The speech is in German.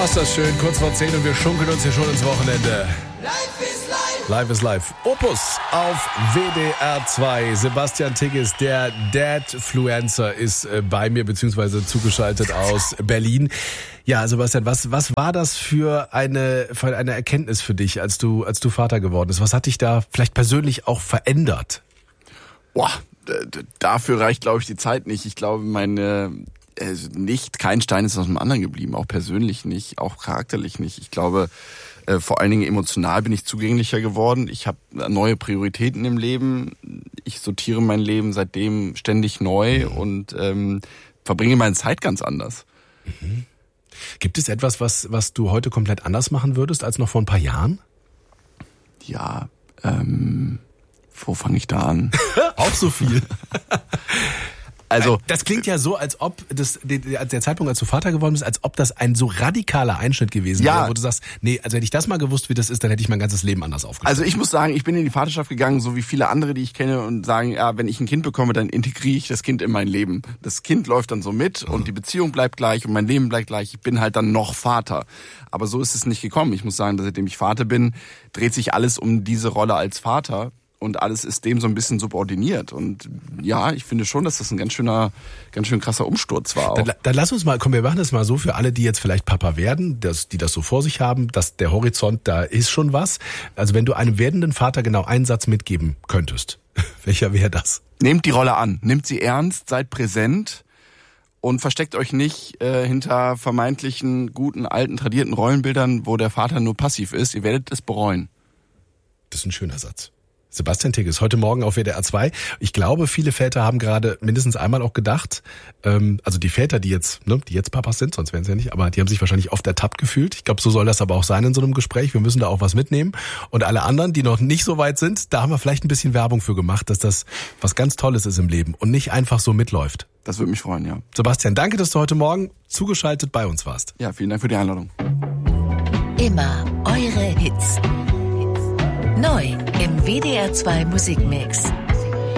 ist das schön, kurz vor 10 und wir schunkeln uns hier schon ins Wochenende. Live is live. Opus auf WDR 2. Sebastian Tigges, der Dadfluencer, ist bei mir beziehungsweise zugeschaltet aus Berlin. Ja, Sebastian, was war das für eine Erkenntnis für dich, als du Vater geworden bist? Was hat dich da vielleicht persönlich auch verändert? Boah, dafür reicht, glaube ich, die Zeit nicht. Ich glaube, kein Stein ist aus dem anderen geblieben, auch persönlich nicht, auch charakterlich nicht. Ich glaube, vor allen Dingen emotional bin ich zugänglicher geworden. Ich habe neue Prioritäten im Leben. Ich sortiere mein Leben seitdem ständig neu und verbringe meine Zeit ganz anders. Mhm. Gibt es etwas, was du heute komplett anders machen würdest als noch vor ein paar Jahren? Ja, wo fange ich da an? Auch so viel. Also das klingt ja so, als ob der Zeitpunkt, als du Vater geworden bist, als ob das ein so radikaler Einschnitt gewesen wäre, wo du sagst, nee, also hätte ich das mal gewusst, wie das ist, dann hätte ich mein ganzes Leben anders aufgestellt. Also ich muss sagen, ich bin in die Vaterschaft gegangen, so wie viele andere, die ich kenne, und sagen, ja, wenn ich ein Kind bekomme, dann integriere ich das Kind in mein Leben. Das Kind läuft dann so mit und die Beziehung bleibt gleich und mein Leben bleibt gleich. Ich bin halt dann noch Vater. Aber so ist es nicht gekommen. Ich muss sagen, seitdem ich Vater bin, dreht sich alles um diese Rolle als Vater. Und alles ist dem so ein bisschen subordiniert. Und ja, ich finde schon, dass das ein ganz schön krasser Umsturz war. Dann lass uns mal, wir machen das mal so für alle, die jetzt vielleicht Papa werden, die das so vor sich haben, dass der Horizont, da ist schon was. Also wenn du einem werdenden Vater genau einen Satz mitgeben könntest, welcher wäre das? Nehmt die Rolle an, nehmt sie ernst, seid präsent und versteckt euch nicht hinter vermeintlichen, guten, alten, tradierten Rollenbildern, wo der Vater nur passiv ist. Ihr werdet es bereuen. Das ist ein schöner Satz. Sebastian Tigges, heute Morgen auf WDR 2. Ich glaube, viele Väter haben gerade mindestens einmal auch gedacht, also die Väter, die jetzt Papas sind, sonst wären sie ja nicht, aber die haben sich wahrscheinlich oft ertappt gefühlt. Ich glaube, so soll das aber auch sein in so einem Gespräch. Wir müssen da auch was mitnehmen. Und alle anderen, die noch nicht so weit sind, da haben wir vielleicht ein bisschen Werbung für gemacht, dass das was ganz Tolles ist im Leben und nicht einfach so mitläuft. Das würde mich freuen, ja. Sebastian, danke, dass du heute Morgen zugeschaltet bei uns warst. Ja, vielen Dank für die Einladung. Immer eure Hits. Neu im WDR 2 Musikmix.